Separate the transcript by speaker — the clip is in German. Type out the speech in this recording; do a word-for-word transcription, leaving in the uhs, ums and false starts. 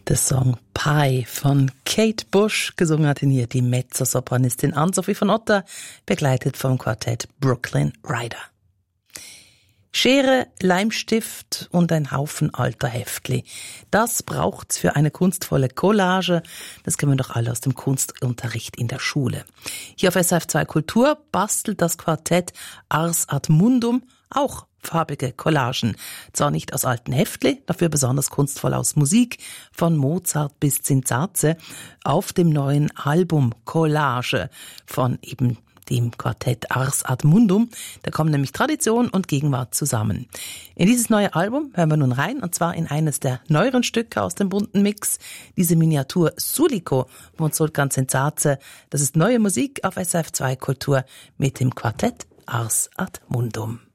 Speaker 1: Der Song Pie von Kate Bush, gesungen hat ihn hier die Mezzosopranistin Ann-Sophie von Otter, begleitet vom Quartett Brooklyn Rider. Schere, Leimstift und ein Haufen alter Heftli. Das braucht's für eine kunstvolle Collage. Das kennen wir doch alle aus dem Kunstunterricht in der Schule. Hier auf S R F zwei Kultur bastelt das Quartett Ars ad Mundum auch farbige Collagen. Zwar nicht aus alten Heftli, dafür besonders kunstvoll aus Musik, von Mozart bis Zinzatze, auf dem neuen Album Collage von eben dem Quartett Ars ad Mundum. Da kommen nämlich Tradition und Gegenwart zusammen. In dieses neue Album hören wir nun rein, und zwar in eines der neueren Stücke aus dem bunten Mix, diese Miniatur Suliko von Sultan Zinzatze. Das ist neue Musik auf S R F zwei Kultur mit dem Quartett Ars ad Mundum.